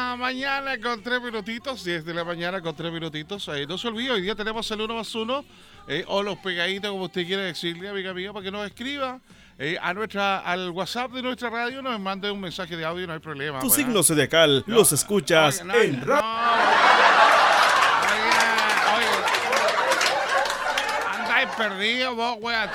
la mañana con 3 minutitos, 10 de la mañana con 3 minutitos. No se olvide, hoy día tenemos el 1+1, o los pegaditos, como usted quiera decirle, amiga mía, para que nos escriba al WhatsApp de nuestra radio, nos mande un mensaje de audio, no hay problema. Tu signo zodiacal los escuchas en radio. Andáis perdido vos, wea,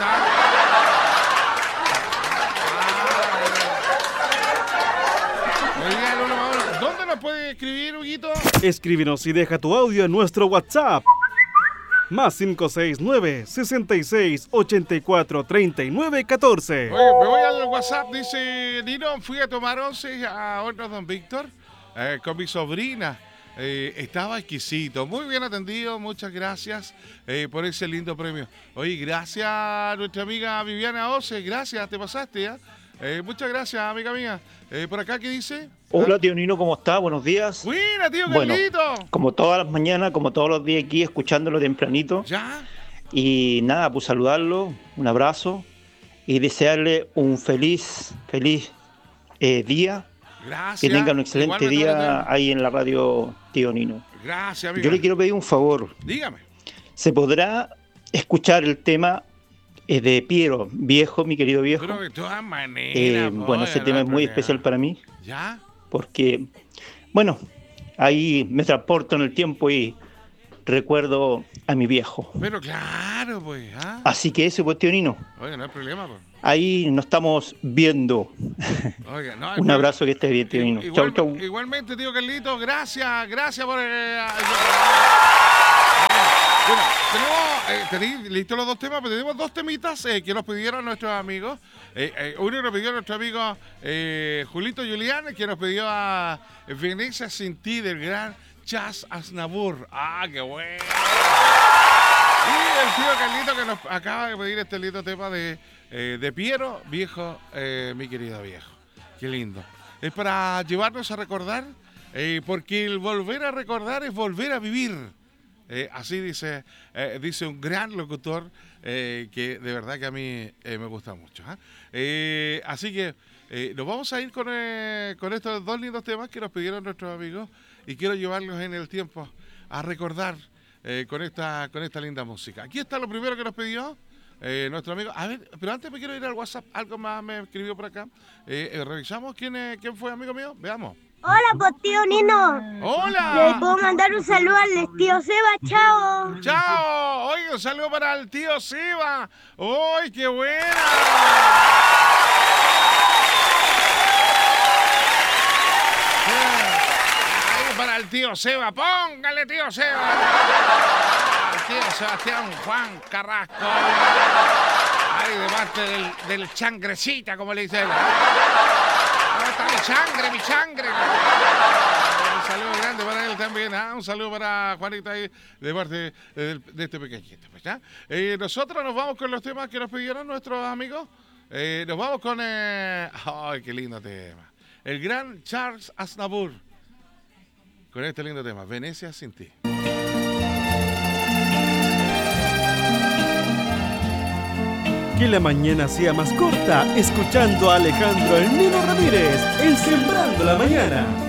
¿Dónde nos puede escribir, Huguito? Escríbenos y deja tu audio en nuestro WhatsApp. Más 569-66-84-39-14. Oye, me voy al WhatsApp, dice Nino, fui a tomar once a Hornos Don Víctor con mi sobrina. Estaba exquisito, muy bien atendido, muchas gracias por ese lindo premio. Oye, gracias a nuestra amiga Viviana Ose, gracias, te pasaste, ¿ya? Muchas gracias, amiga mía. Por acá, ¿qué dice? Hola, tío Nino, ¿cómo está? Buenos días. Buena, tío Bueno, Carlito. como todas las mañanas, como todos los días aquí, escuchándolo tempranito. ¿Ya? Y nada, pues saludarlo, un abrazo y desearle un feliz día. Gracias. Que tenga un excelente Igualmente día ahí en la radio, tío Nino. Gracias, amiga. Yo le quiero pedir un favor. Dígame. ¿Se podrá escuchar el tema de Piero, viejo, mi querido viejo? Pero de todas maneras. Bueno, ese tema es muy especial para mí. ¿Ya? Porque, bueno, ahí me transporto en el tiempo y recuerdo a mi viejo. Pero claro, pues. ¿Ah? Así que ese, pues, tío Nino. Oiga, no hay problema, pues. Ahí nos estamos viendo. Oiga, no, Un abrazo, que estés bien, tío Nino. Chau, chau. Igualmente, tío Carlito, gracias por... Bueno, tenemos listos los dos temas, pero tenemos dos temitas que nos pidieron nuestros amigos. Uno nos pidió nuestro amigo Julito Julián, que nos pidió a Venecia sin ti, del gran Charles Aznavour. ¡Ah, qué bueno! Y el tío Carlito, que nos acaba de pedir este lindo tema de Piero, viejo, mi querido viejo. Qué lindo. Es para llevarnos a recordar, porque el volver a recordar es volver a vivir. Así dice un gran locutor que de verdad que a mí me gusta mucho. Así que nos vamos a ir con estos dos lindos temas que nos pidieron nuestros amigos y quiero llevarlos en el tiempo a recordar con esta linda música. Aquí está lo primero que nos pidió nuestro amigo. A ver, pero antes me quiero ir al WhatsApp. Algo más me escribió por acá. Revisamos quién fue, amigo mío. Veamos. Hola, pues tío Nino. ¡Hola! Le puedo mandar un saludo al tío Seba, chao. ¡Chao! Oye, un saludo para el tío Seba. ¡Uy, qué buena! Ahí para el tío Seba. ¡Póngale, tío Seba! El tío Sebastián Juan Carrasco. Ahí de parte del changrecita, como le dice él. ¿Dónde está mi changre? Un saludo grande para él también. Un saludo para Juanita ahí de parte de este pequeñito. Pues, ¿ya? Nosotros nos vamos con los temas que nos pidieron nuestros amigos. Nos vamos con... ¡Ay, qué lindo tema! El gran Charles Aznavour. Con este lindo tema, Venecia sin ti. Que la mañana sea más corta, escuchando a Alejandro el Nino Ramírez en Sembrando la Mañana.